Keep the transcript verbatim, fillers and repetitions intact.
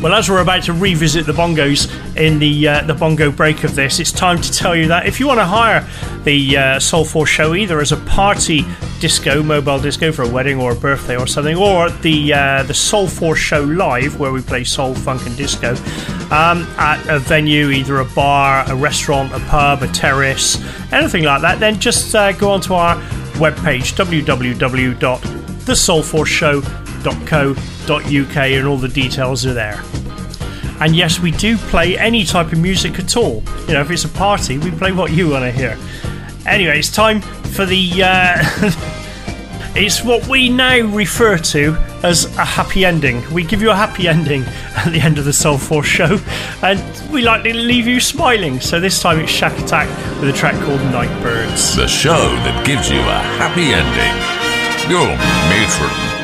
Well, as we're about to revisit the bongos in the uh, the bongo break of this, it's time to tell you that if you want to hire the uh, Soul Force show either as a party disco, mobile disco for a wedding or a birthday or something, or the uh, the Soul Force show live where we play soul, funk and disco um, at a venue, either a bar, a restaurant, a pub, a terrace, anything like that, then just uh, go onto our webpage w w w dot the soul force show dot co dot u k and all the details are there. And yes, we do play any type of music at all. You know, if it's a party, we play what you want to hear. Anyway, it's time for the uh, it's what we now refer to as a happy ending. We give you a happy ending at the end of the Soul Force show, and we like to leave you smiling. So this time it's Shack Attack with a track called Nightbirds. The show that gives you a happy ending. Your matron.